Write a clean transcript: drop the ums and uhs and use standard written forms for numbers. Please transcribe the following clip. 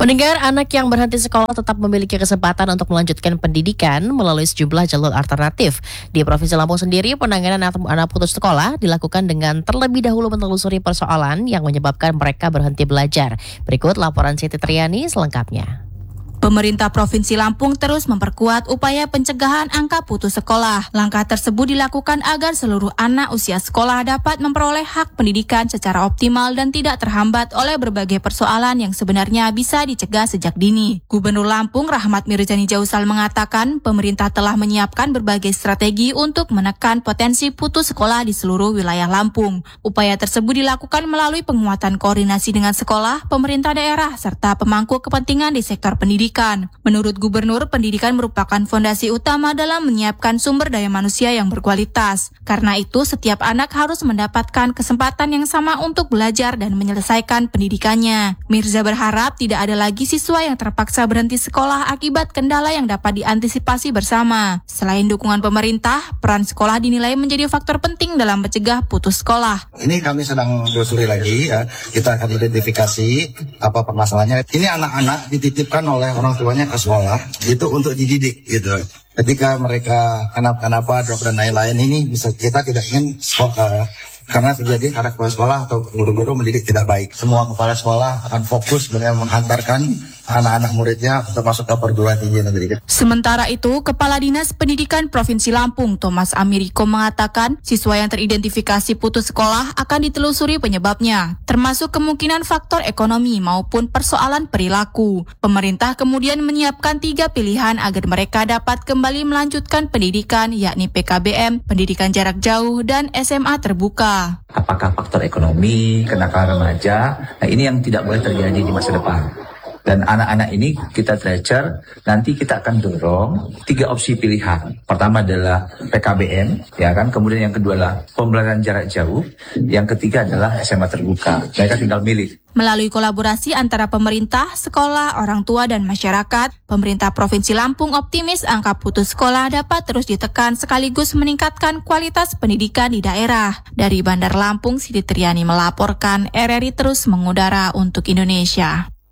Pendengar, anak yang berhenti sekolah tetap memiliki kesempatan untuk melanjutkan pendidikan melalui sejumlah jalur alternatif. Di Provinsi Lampung sendiri, penanganan anak putus sekolah dilakukan dengan terlebih dahulu menelusuri persoalan yang menyebabkan mereka berhenti belajar. Berikut laporan Siti Triani selengkapnya. Pemerintah Provinsi Lampung terus memperkuat upaya pencegahan angka putus sekolah. Langkah tersebut dilakukan agar seluruh anak usia sekolah dapat memperoleh hak pendidikan secara optimal dan tidak terhambat oleh berbagai persoalan yang sebenarnya bisa dicegah sejak dini. Gubernur Lampung Rahmat Mirzani Jausal mengatakan pemerintah telah menyiapkan berbagai strategi untuk menekan potensi putus sekolah di seluruh wilayah Lampung. Upaya tersebut dilakukan melalui penguatan koordinasi dengan sekolah, pemerintah daerah, serta pemangku kepentingan di sektor pendidikan. Menurut Gubernur, pendidikan merupakan fondasi utama dalam menyiapkan sumber daya manusia yang berkualitas. Karena itu, setiap anak harus mendapatkan kesempatan yang sama untuk belajar dan menyelesaikan pendidikannya. Mirza berharap tidak ada lagi siswa yang terpaksa berhenti sekolah akibat kendala yang dapat diantisipasi bersama. Selain dukungan pemerintah, peran sekolah dinilai menjadi faktor penting dalam mencegah putus sekolah. Ini kami sedang telusuri lagi, ya. Kita akan identifikasi apa permasalahannya. Ini anak-anak dititipkan oleh orang tuanya ke sekolah itu untuk dididik gitu. Ketika mereka kenapa drop dan lain-lain ini bisa kita tidak ingin sekolah karena terjadi karakter sekolah atau guru-guru mendidik tidak baik. Semua kepala sekolah akan fokus dengan menghantarkan anak-anak muridnya untuk masuk ke perguruan tinggi negeri. Sementara itu, Kepala Dinas Pendidikan Provinsi Lampung, Thomas Amiriko mengatakan siswa yang teridentifikasi putus sekolah akan ditelusuri penyebabnya, termasuk kemungkinan faktor ekonomi maupun persoalan perilaku. Pemerintah kemudian menyiapkan 3 pilihan agar mereka dapat kembali melanjutkan pendidikan, yakni PKBM, pendidikan jarak jauh, dan SMA terbuka. Apakah faktor ekonomi, kenakalan remaja, ini yang tidak boleh terjadi di masa depan. Dan anak-anak ini kita tracer, nanti kita akan dorong 3 opsi pilihan. Pertama adalah PKBM, ya kan. Kemudian yang kedua adalah pembelajaran jarak jauh. Yang ketiga adalah SMA terbuka. Mereka tinggal milih. Melalui kolaborasi antara pemerintah, sekolah, orang tua, dan masyarakat, pemerintah Provinsi Lampung optimis angka putus sekolah dapat terus ditekan sekaligus meningkatkan kualitas pendidikan di daerah. Dari Bandar Lampung, Siti Triani melaporkan, RRI terus mengudara untuk Indonesia.